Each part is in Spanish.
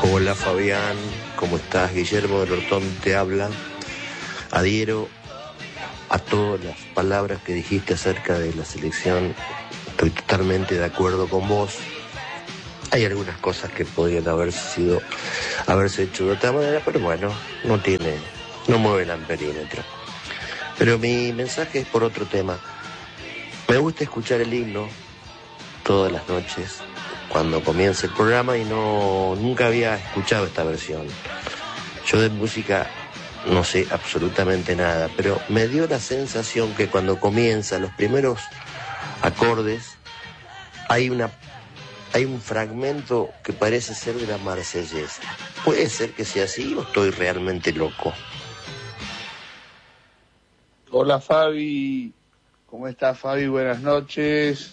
Hola Fabián, ¿cómo estás? Guillermo del Hortón te habla. Adhiero a todas las palabras que dijiste acerca de la selección. Estoy totalmente de acuerdo con vos. Hay algunas cosas que podrían haberse hecho de otra manera, pero bueno, no mueve el amperímetro. Pero mi mensaje es por otro tema. Me gusta escuchar el himno todas las noches cuando comienza el programa y nunca había escuchado esta versión. Yo de música no sé absolutamente nada, pero me dio la sensación que cuando comienza los primeros acordes hay un fragmento que parece ser de la Marsellesa. ¿Puede ser que sea así o estoy realmente loco? Hola Fabi, ¿cómo estás Fabi? Buenas noches.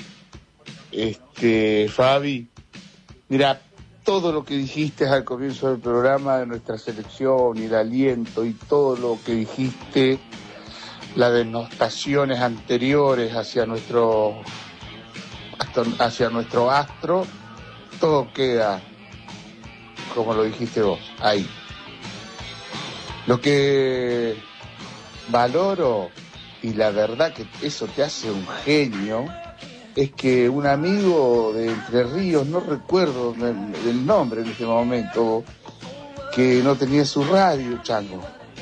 Fabi, mira, todo lo que dijiste al comienzo del programa de nuestra selección y el aliento y todo lo que dijiste, las denostaciones anteriores hacia nuestro astro, todo queda como lo dijiste vos, ahí. Lo que valoro, y la verdad que eso te hace un genio, es que un amigo de Entre Ríos, no recuerdo el nombre en este momento, que no tenía su radio, chango.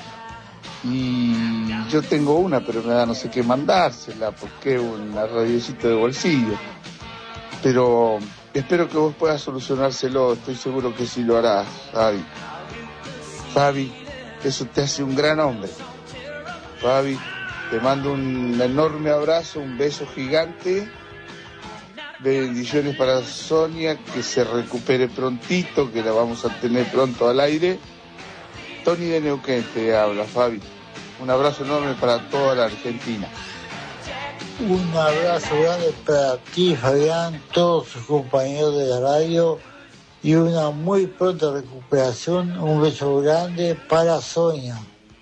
Y yo tengo una, pero me da no sé qué mandársela, porque es una radiocita de bolsillo. Pero espero que vos puedas solucionárselo, estoy seguro que sí lo harás, Fabi. Fabi, eso te hace un gran hombre. Fabi, te mando un enorme abrazo, un beso gigante. Bendiciones para Sonia, que se recupere prontito, que la vamos a tener pronto al aire. Tony de Neuquén te habla, Fabi. Un abrazo enorme para toda la Argentina. Un abrazo grande para ti, Fabián, todos sus compañeros de la radio y una muy pronta recuperación. Un beso grande para Sonia.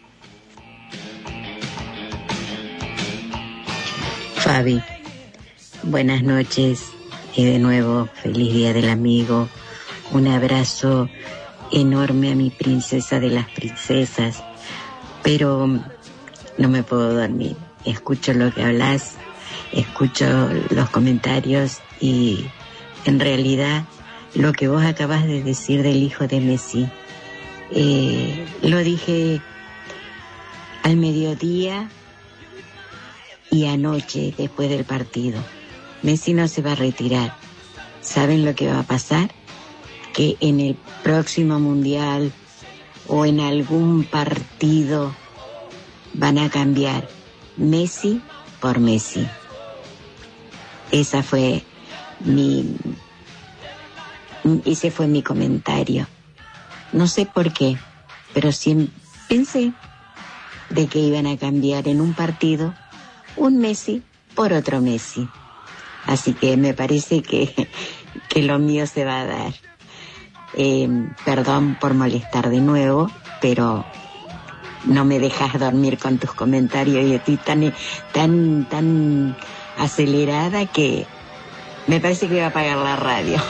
Fabi, buenas noches y de nuevo feliz Día del Amigo. Un abrazo enorme a mi princesa de las princesas, pero no me puedo dormir. Escucho lo que hablas, escucho los comentarios y en realidad lo que vos acabas de decir del hijo de Messi, lo dije al mediodía y anoche después del partido. Messi no se va a retirar. ¿Saben lo que va a pasar? Que en el próximo mundial o en algún partido van a cambiar Messi por Messi. Ese fue mi comentario. No sé por qué, pero sí pensé de que iban a cambiar en un partido un Messi por otro Messi. Así que me parece que lo mío se va a dar. Perdón por molestar de nuevo, pero no me dejas dormir con tus comentarios y estoy tan acelerada que me parece que voy a apagar la radio.